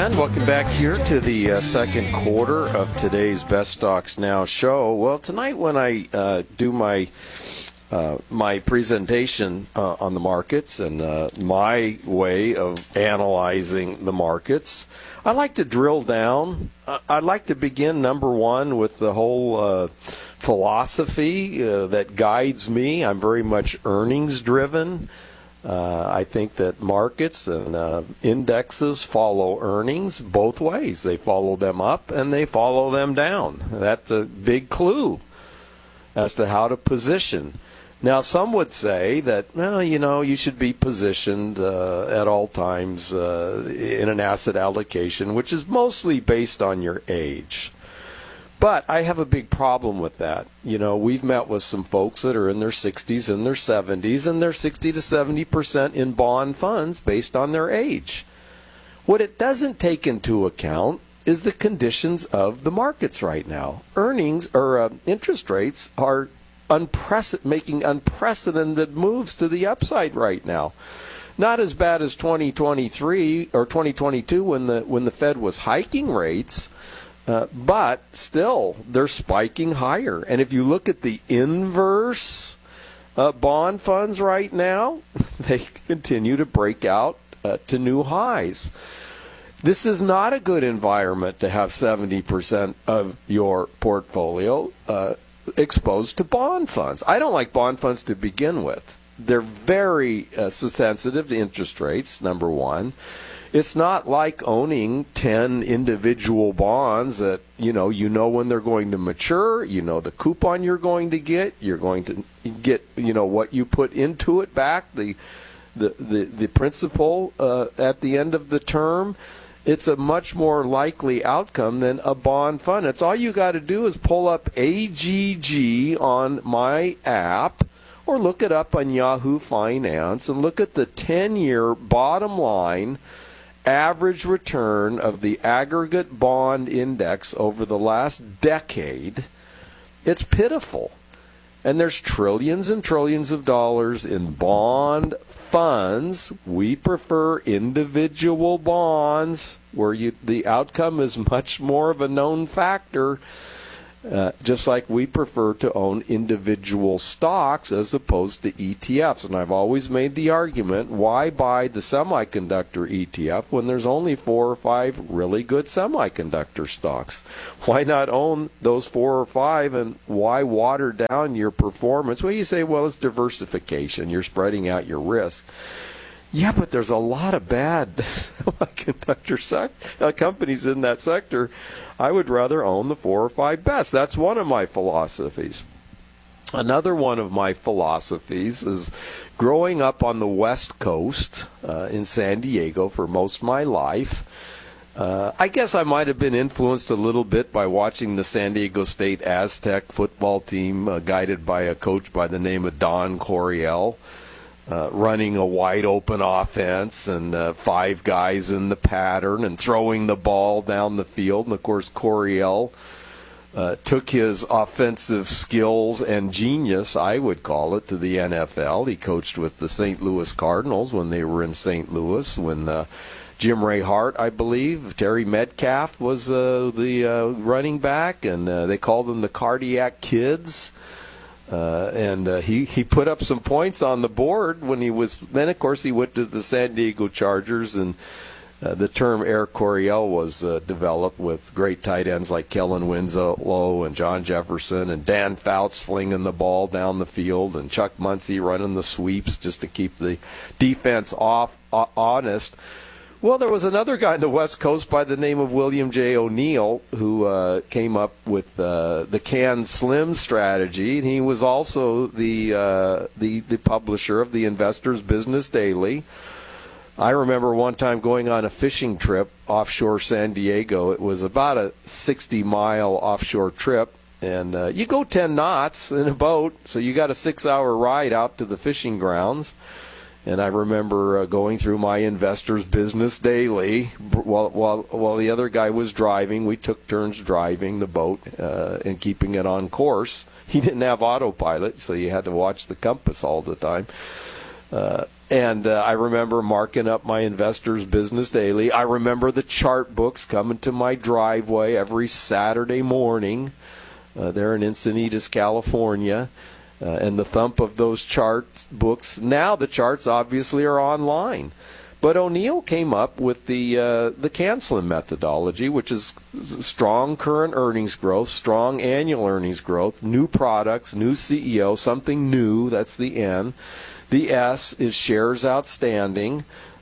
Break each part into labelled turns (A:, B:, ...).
A: And welcome back here to the second quarter of today's Best Stocks Now show. Well, tonight when I do my presentation on the markets and my way of analyzing the markets, I like to drill down. I'd like to begin, number one, with the whole philosophy that guides me. I'm very much earnings-driven. I think that markets and indexes follow earnings both ways. They follow them up and they follow them down. That's a big clue as to how to position. Now, some would say that, well, you should be positioned at all times in an asset allocation, which is mostly based on your age. But I have a big problem with that. We've met with some folks that are in their 60s and their 70s, and they're 60 to 70% in bond funds based on their age. What it doesn't take into account is the conditions of the markets right now. Earnings or interest rates are making unprecedented moves to the upside right now. Not as bad as 2023 or 2022 when the Fed was hiking rates. But still, they're spiking higher. And if you look at the inverse bond funds right now, they continue to break out to new highs. This is not a good environment to have 70% of your portfolio exposed to bond funds. I don't like bond funds to begin with. They're very sensitive to interest rates, number one. It's not like owning 10 individual bonds that, you know when they're going to mature, the coupon you're going to get what you put into it back, the principal at the end of the term. It's a much more likely outcome than a bond fund. It's all you got to do is pull up AGG on my app or look it up on Yahoo Finance and look at the 10-year bottom line average return of the aggregate bond index over the last decade. It's pitiful. And there's trillions and trillions of dollars in bond funds. We prefer individual bonds where the outcome is much more of a known factor. Just like we prefer to own individual stocks as opposed to ETFs. And I've always made the argument, why buy the semiconductor ETF when there's only 4 or 5 really good semiconductor stocks? Why not own those 4 or 5, and why water down your performance? Well, you say, well, it's diversification. You're spreading out your risk. Yeah, but there's a lot of bad semiconductor companies in that sector. I would rather own the 4 or 5 best. That's one of my philosophies. Another one of my philosophies is growing up on the West Coast in San Diego for most of my life. I guess I might have been influenced a little bit by watching the San Diego State Aztec football team guided by a coach by the name of Don Coryell. Running a wide-open offense and 5 guys in the pattern and throwing the ball down the field. And, of course, Coryell took his offensive skills and genius, I would call it, to the NFL. He coached with the St. Louis Cardinals when they were in St. Louis, when Jim Ray Hart, I believe, Terry Metcalf was the running back, and they called them the Cardiac Kids. He put up some points on the board when he was. Then, of course, he went to the San Diego Chargers, and the term Air Coryell was developed with great tight ends like Kellen Winslow and John Jefferson and Dan Fouts flinging the ball down the field and Chuck Muncie running the sweeps just to keep the defense honest. Well, there was another guy on the West Coast by the name of William J. O'Neill who came up with the Can Slim strategy, and he was also the publisher of the Investor's Business Daily. I remember one time going on a fishing trip offshore San Diego. It was about a 60-mile offshore trip, and you go 10 knots in a boat, so you got a 6-hour ride out to the fishing grounds. And I remember going through my Investor's Business Daily while the other guy was driving. We took turns driving the boat and keeping it on course. He didn't have autopilot, so you had to watch the compass all the time. And I remember marking up my Investors Business Daily. I remember the chart books coming to my driveway every Saturday morning there in Encinitas, California, and the thump of those chart books. Now the charts obviously are online. But O'Neill came up with the Canslin methodology, which is strong current earnings growth, strong annual earnings growth, new products, new CEO, something new, that's the N. The S is shares outstanding.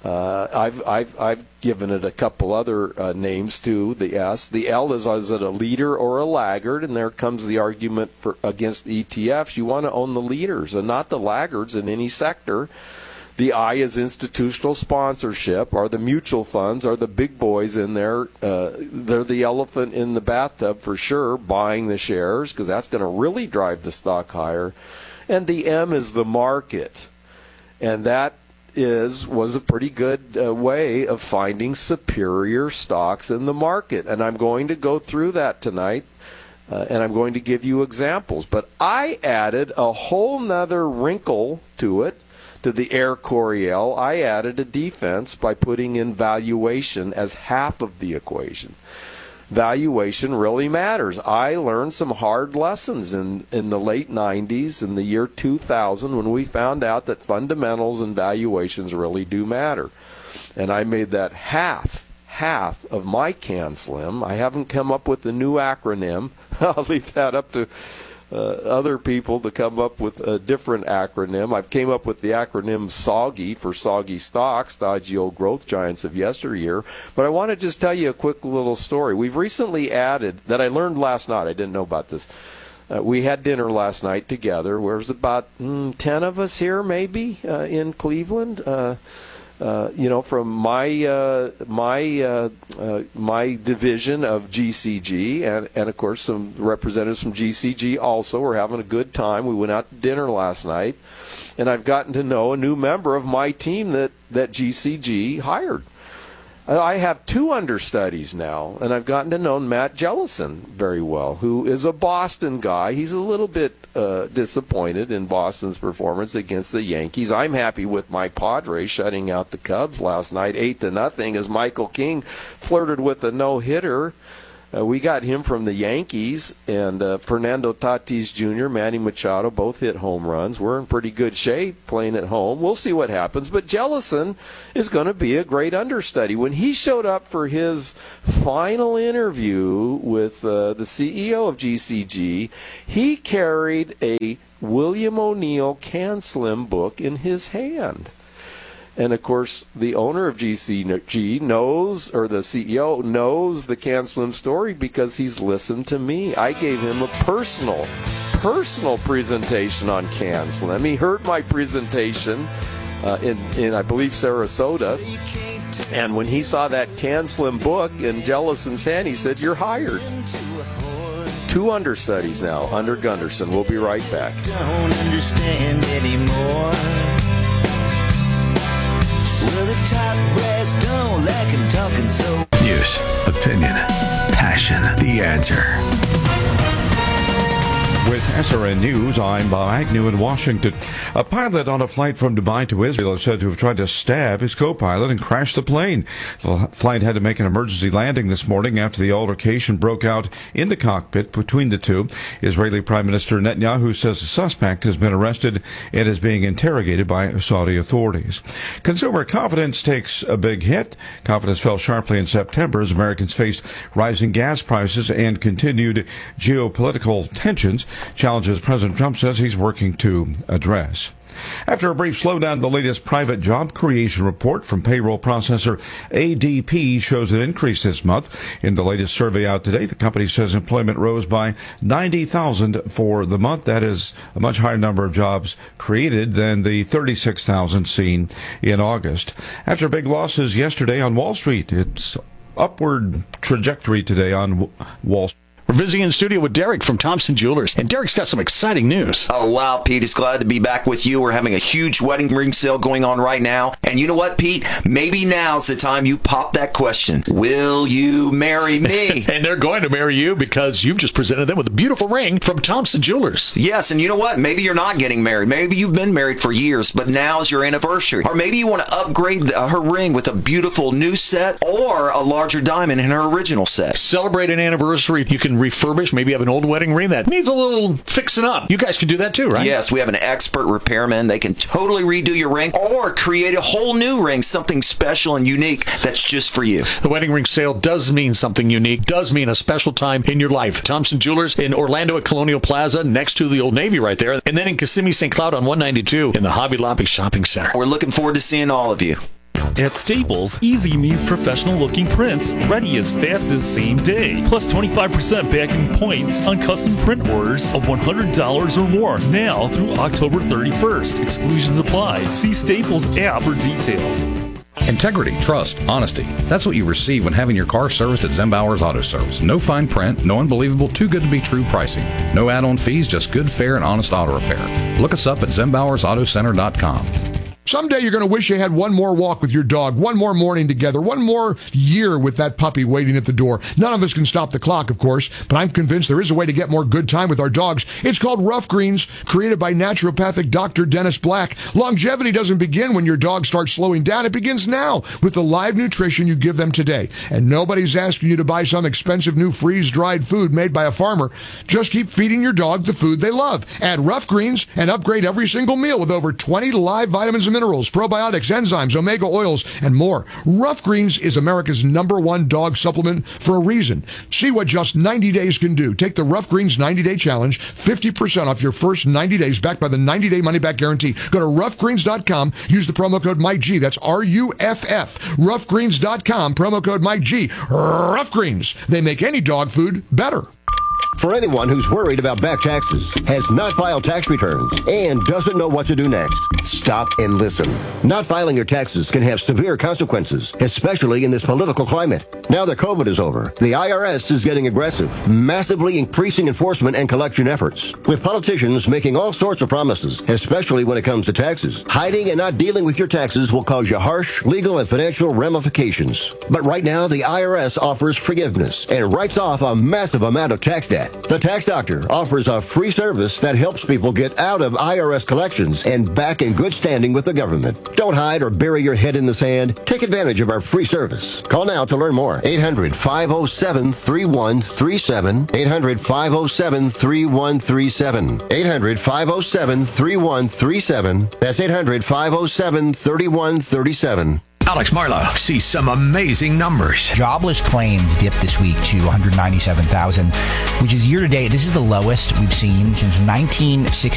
A: I've given it a couple other names too. The S. The L is it a leader or a laggard? And there comes the argument against ETFs. You want to own the leaders and not the laggards in any sector. The I is institutional sponsorship. Are the mutual funds, are the big boys in there? They're the elephant in the bathtub for sure, buying the shares, because that's going to really drive the stock higher. And the M is the market. And that was a pretty good way of finding superior stocks in the market. And I'm going to go through that tonight, and I'm going to give you examples. But I added a whole nother wrinkle to it, to the Air Coryell. I added a defense by putting in valuation as half of the equation. Valuation really matters. I learned some hard lessons in the late 90s, in the year 2000, when we found out that fundamentals and valuations really do matter. And I made that half of my CanSlim. I haven't come up with a new acronym. I'll leave that up to other people to come up with a different acronym. I've came up with the acronym SOGGY for Soggy Stocks, Stodgy Old Growth Giants of Yesteryear. But I want to just tell you a quick little story. We've recently added, that I learned last night, I didn't know about this. We had dinner last night together. There's about 10 of us here maybe in Cleveland. From my division of GCG, and of course some representatives from GCG also. We're having a good time. We went out to dinner last night, and I've gotten to know a new member of my team that GCG hired. I have 2 understudies now, and I've gotten to know Matt Jellison very well, who is a Boston guy. He's a little bit disappointed in Boston's performance against the Yankees. I'm happy with my Padres shutting out the Cubs last night, 8-0, as Michael King flirted with a no-hitter. We got him from the Yankees, and Fernando Tatis Jr., Manny Machado, both hit home runs. We're in pretty good shape playing at home. We'll see what happens, but Jellison is going to be a great understudy. When he showed up for his final interview with the CEO of GCG, he carried a William O'Neill CanSlim book in his hand. And, of course, the owner of GCG knows, or the CEO knows the CanSlim story because he's listened to me. I gave him a personal presentation on CanSlim. He heard my presentation in I believe, Sarasota. And when he saw that CanSlim book in Jellison's hand, he said, "You're hired." 2 understudies now under Gunderson. We'll be right back.
B: Don't understand anymore. Well, the top brass don't like him talking so.
C: News, opinion, passion. The Answer.
D: With SRN News, I'm Bob Agnew in Washington. A pilot on a flight from Dubai to Israel is said to have tried to stab his co-pilot and crash the plane. The flight had to make an emergency landing this morning after the altercation broke out in the cockpit between the two. Israeli Prime Minister Netanyahu says the suspect has been arrested and is being interrogated by Saudi authorities. Consumer confidence takes a big hit. Confidence fell sharply in September as Americans faced rising gas prices and continued geopolitical tensions, challenges President Trump says he's working to address. After a brief slowdown, the latest private job creation report from payroll processor ADP shows an increase this month. In the latest survey out today, the company says employment rose by 90,000 for the month. That is a much higher number of jobs created than the 36,000 seen in August. After big losses yesterday on Wall Street, it's upward trajectory today on Wall Street.
E: We're visiting in the studio with Derek from Thompson Jewelers, and Derek's got some exciting news.
F: Oh, wow, Pete. It's glad to be back with you. We're having a huge wedding ring sale going on right now. And you know what, Pete? Maybe now's the time you pop that question. Will you marry me?
E: And they're going to marry you because you've just presented them with a beautiful ring from Thompson Jewelers.
F: Yes, and you know what? Maybe you're not getting married. Maybe you've been married for years, but now's your anniversary. Or maybe you want to upgrade her ring with a beautiful new set or a larger diamond in her original set.
E: Celebrate an anniversary. You can refurbish. Maybe you have an old wedding ring that needs a little fixing up. You guys can do that too, right?
F: Yes, we have an expert repairman. They can totally redo your ring or create a whole new ring, something special and unique that's just for you.
E: The wedding ring sale does mean something unique, does mean a special time in your life. Thompson Jewelers in Orlando at Colonial Plaza, next to the Old Navy right there. And then in Kissimmee, St. Cloud on 192 in the Hobby Lobby Shopping Center.
F: We're looking forward to seeing all of you.
G: At Staples, easy means professional-looking prints ready as fast as same day. Plus 25% backing points on custom print orders of $100 or more now through October 31st. Exclusions apply. See Staples app for details.
H: Integrity, trust, honesty. That's what you receive when having your car serviced at Zembauer's Auto Service. No fine print, no unbelievable, too good to be true pricing. No add-on fees, just good, fair, and honest auto repair. Look us up at ZembauersAutoCenter.com.
I: Someday you're going to wish you had one more walk with your dog, one more morning together, one more year with that puppy waiting at the door. None of us can stop the clock, of course, but I'm convinced there is a way to get more good time with our dogs. It's called Rough Greens, created by naturopathic Dr. Dennis Black. Longevity doesn't begin when your dog starts slowing down. It begins now with the live nutrition you give them today. And nobody's asking you to buy some expensive new freeze-dried food made by a farmer. Just keep feeding your dog the food they love. Add Rough Greens and upgrade every single meal with over 20 live vitamins and minerals, probiotics, enzymes, omega oils, and more. Rough Greens is America's #1 dog supplement for a reason. See what just 90 days can do. Take the Rough Greens 90-day challenge, 50% off your first 90 days backed by the 90-day money-back guarantee. Go to roughgreens.com, use the promo code MikeG. That's RUFF. Roughgreens.com, promo code MikeG. Rough Greens. They make any dog food better.
J: For anyone who's worried about back taxes, has not filed tax returns, and doesn't know what to do next, stop and listen. Not filing your taxes can have severe consequences, especially in this political climate. Now that COVID is over, the IRS is getting aggressive, massively increasing enforcement and collection efforts, with politicians making all sorts of promises, especially when it comes to taxes. Hiding and not dealing with your taxes will cause you harsh legal and financial ramifications. But right now, the IRS offers forgiveness and writes off a massive amount of tax debt. The Tax Doctor offers a free service that helps people get out of IRS collections and back in good standing with the government. Don't hide or bury your head in the sand. Take advantage of our free service. Call now to learn more. 800-507-3137. 800-507-3137. 800-507-3137. That's 800-507-3137.
C: Alex Marlowe sees some amazing numbers.
K: Jobless claims dipped this week to 197,000, which is year to date. This is the lowest we've seen since 1960.